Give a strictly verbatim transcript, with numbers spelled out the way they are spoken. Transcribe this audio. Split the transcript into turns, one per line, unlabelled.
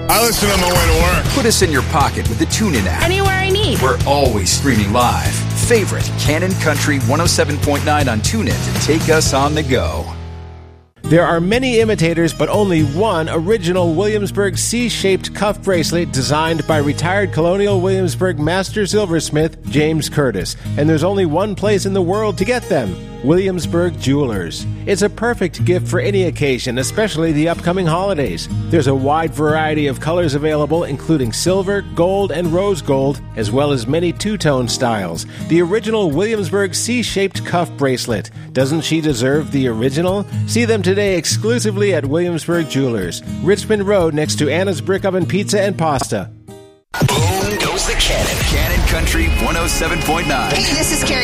I listen on my way to work.
Put us in your pocket with the TuneIn app.
Anywhere I need.
We're always streaming live. Favorite Canon Country one oh seven point nine on TuneIn to take us on the go.
There are many imitators, but only one original Williamsburg C-shaped cuff bracelet designed by retired Colonial Williamsburg master silversmith James Curtis. And there's only one place in the world to get them: Williamsburg Jewelers. It's a perfect gift for any occasion, especially the upcoming holidays. There's a wide variety of colors available, including silver, gold, and rose gold, as well as many two-tone styles. The original Williamsburg C-shaped cuff bracelet. Doesn't she deserve the original? See them today exclusively at Williamsburg Jewelers, Richmond Road, next to Anna's Brick Oven Pizza and Pasta.
Boom goes the cannon. Cannon Country one oh seven point nine.
Hey, this is Carrie